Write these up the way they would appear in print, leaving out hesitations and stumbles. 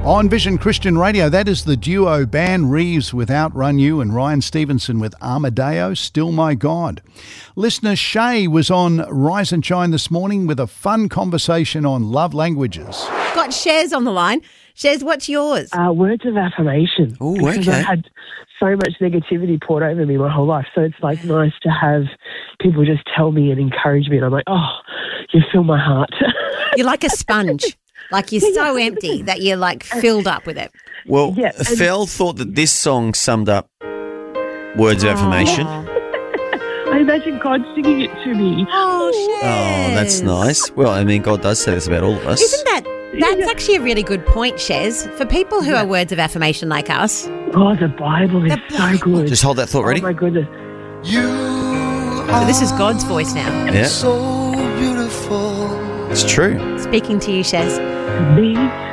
On Vision Christian Radio, that is the duo Ban Reeves with Outrun You and Ryan Stevenson with Armadeo, Still My God. Listener Shay was on Rise and Shine this morning with a fun conversation on love languages. Got Shez on the line. Shez, what's yours? Words of affirmation. Oh, because okay. I've had so much negativity poured over me my whole life. So it's like nice to have people just tell me and encourage me. And I'm like, oh, you fill my heart. You're like a sponge. Like you're so empty that you're like filled up with it. Well, Yeah, and- Fel thought that this song summed up words of affirmation. I imagine God singing it to me. Oh, Shez. Oh, that's nice. Well, I mean, God does say this about all of us. Isn't that's actually a really good point, Shez. For people who are words of affirmation like us. Oh, the Bible is so good. Just hold that thought ready. Oh, my goodness. So this is God's voice now. Yeah, So beautiful. it's true. Speaking to you, Shez. Me,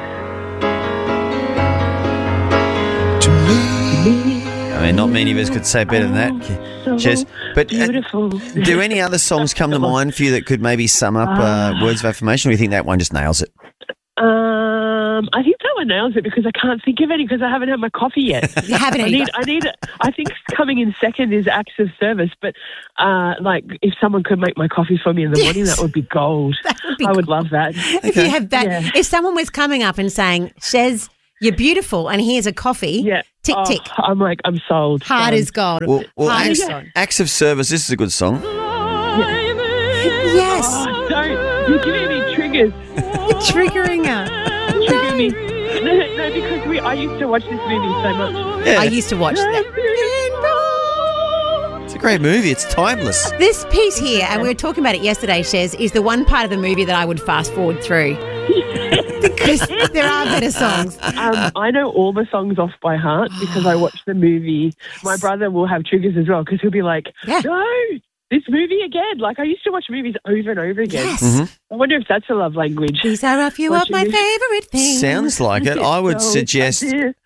To me. I mean, not many of us could say it better than that. so Jess, but beautiful. do any other songs come to mind for you that could maybe sum up words of affirmation, or do you think that one just nails it? I think that one nails it because I can't think of any because I haven't had my coffee yet. You haven't either. I think coming in second is acts of service, but like if someone could make my coffee for me in the morning, that would be gold. I would love that. If you have that, Yeah. if someone was coming up and saying, Shez, you're beautiful, and here's a coffee, Yeah. tick, Oh, tick, I'm like, I'm sold. hard Done. as gold. Well, Hard as acts, gold. acts of service. This is a good song. Yes, Oh, don't. You're giving me triggers. you're triggering her. Trigger me. No, because I used to watch this movie so much. Yeah, I used to watch that. it's a great movie. It's timeless. This piece here, and we were talking about it yesterday, Shez, is the one part of the movie that I would fast forward through because there are better songs. I know all the songs off by heart because I watched the movie. My brother will have triggers as well because he'll be like, Yeah. no, this movie again. Like I used to watch movies over and over again. Yes. I wonder if that's a love language. These are a few of Watching my this. favourite things. Sounds like it. I would So suggest.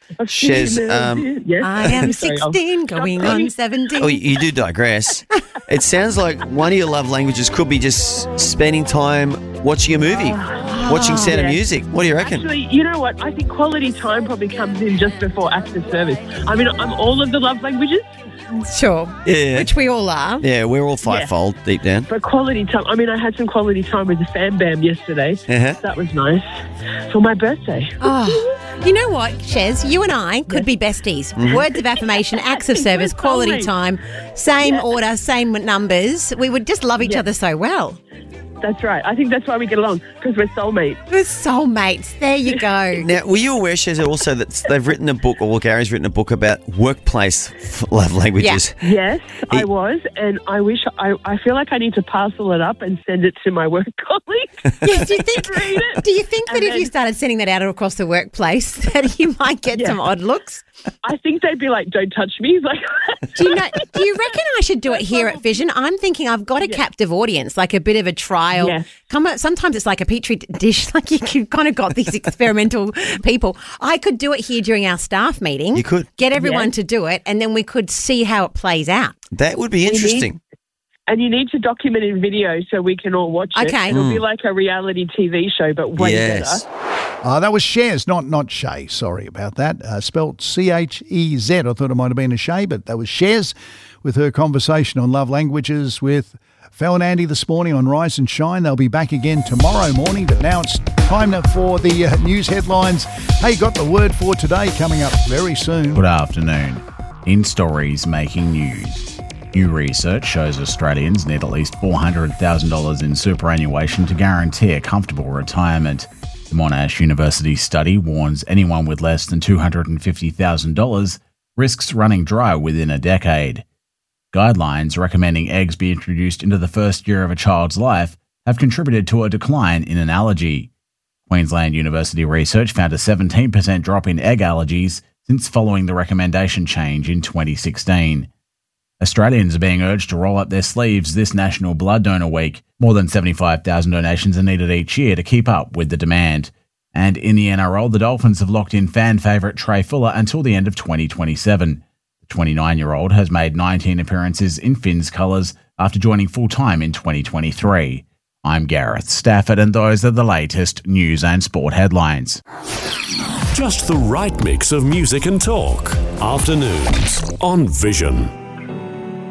Shez, Shez, I am 16, going on 17. Oh, you do digress. It sounds like one of your love languages could be just spending time watching a movie, watching Sound of Yeah. Music. What do you reckon? Actually, you know what? I think quality time probably comes in just before acts of service. I mean, I'm all of the love languages, Sure. Yeah. Which we all are. Yeah, we're all fivefold deep down. but quality time. I mean, I had some quality time with the Fam Bam yesterday. Uh-huh. That was nice for my birthday. Oh, you know what, Shez? You and I could be besties. Words of affirmation, acts of service, We're quality soulmates. time, same order, same numbers. We would just love each Yeah. other so well. That's right. I think that's why we get along because we're soulmates. We're soulmates. There you go. Now, were you aware, Shaz, also that they've written a book, or Gary's written a book about workplace love languages? Yes, He- I was, and I wish I feel like I need to parcel it up and send it to my work colleagues. Yes, do you think? Read it. Do you think that And if you then- started sending that out across the workplace, that you might get Yeah. some odd looks? I think they'd be like, "Don't touch me." Like, Do you reckon I should do it here at Vision? I'm thinking I've got a captive audience, like a bit of a trial. Yes. Sometimes it's like a petri dish, like you've kind of got these experimental people. I could do it here during our staff meeting. You could. Get everyone Yeah. to do it, and then we could see how it plays out. That would be interesting. and you need to document in video so we can all watch it. Okay. It'll be like a reality TV show, but way Yes. better. That was Shez, not Shay. Sorry about that. Spelt Chez. I thought it might have been a Shay, but that was Shez with her conversation on love languages with Fel and Andy this morning on Rise and Shine. They'll be back again tomorrow morning, but now it's time for the news headlines. Hey, got the word for today coming up very soon. Good afternoon. In stories making news. New research shows Australians need at least $400,000 in superannuation to guarantee a comfortable retirement. The Monash University study warns anyone with less than $250,000 risks running dry within a decade. Guidelines recommending eggs be introduced into the first year of a child's life have contributed to a decline in an allergy. Queensland University research found a 17% drop in egg allergies since following the recommendation change in 2016. Australians are being urged to roll up their sleeves this National Blood Donor Week. More than 75,000 donations are needed each year to keep up with the demand. And in the NRL, the Dolphins have locked in fan favourite Trey Fuller until the end of 2027. The 29-year-old has made 19 appearances in Finns colours after joining full-time in 2023. I'm Gareth Stafford, and those are the latest news and sport headlines. Just the right mix of music and talk. Afternoons on Vision.